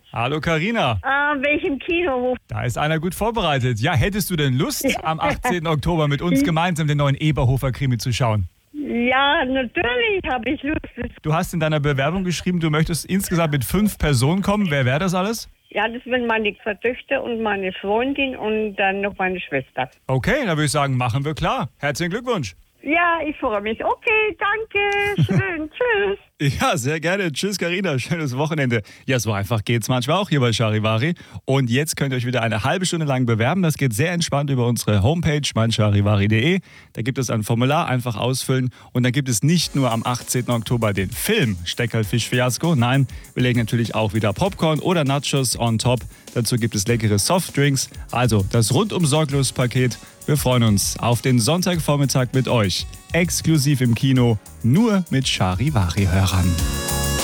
Hallo Carina. Welchem Kino? Da ist einer gut vorbereitet. Ja, hättest du denn Lust, am 18. Oktober mit uns gemeinsam den neuen Eberhofer-Krimi zu schauen? Ja, natürlich habe ich Lust. Du hast in deiner Bewerbung geschrieben, du möchtest insgesamt mit 5 Personen kommen. Wer wäre das alles? Ja, das sind meine 2 Töchter und meine Freundin und dann noch meine Schwester. Okay, dann würde ich sagen, machen wir klar. Herzlichen Glückwunsch. Ja, ich freue mich. Okay, danke. Schön. Tschüss. Ja, sehr gerne. Tschüss, Carina. Schönes Wochenende. Ja, so einfach geht's manchmal auch hier bei Charivari. Und jetzt könnt ihr euch wieder eine halbe Stunde lang bewerben. Das geht sehr entspannt über unsere Homepage meincharivari.de. Da gibt es ein Formular, einfach ausfüllen. Und dann gibt es nicht nur am 18. Oktober den Film Steckerlfisch-Fiasko. Nein, wir legen natürlich auch wieder Popcorn oder Nachos on top. Dazu gibt es leckere Softdrinks. Also das Rundum-Sorglos-Paket. Wir freuen uns auf den Sonntagvormittag mit euch. Exklusiv im Kino, nur mit Charivari-Hörern.